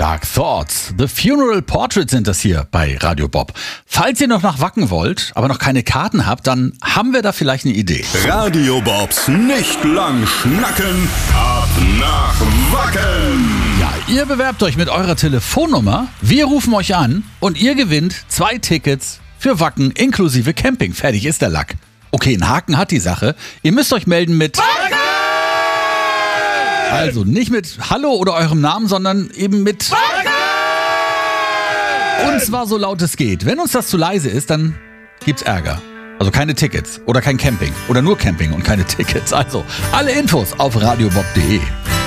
Dark Thoughts, The Funeral Portrait sind das hier bei Radio Bob. Falls ihr noch nach Wacken wollt, aber noch keine Karten habt, dann haben wir da vielleicht eine Idee. Radio Bobs nicht lang schnacken, ab nach Wacken. Ja, ihr bewerbt euch mit eurer Telefonnummer, wir rufen euch an und ihr gewinnt 2 Tickets für Wacken inklusive Camping. Fertig ist der Lack. Okay, einen Haken hat die Sache. Ihr müsst euch melden mit Wacken! Also nicht mit Hallo oder eurem Namen, sondern eben mit Wacken! Und zwar so laut es geht. Wenn uns das zu leise ist, dann gibt's Ärger. Also keine Tickets oder kein Camping oder nur Camping und keine Tickets. Also alle Infos auf radiobob.de.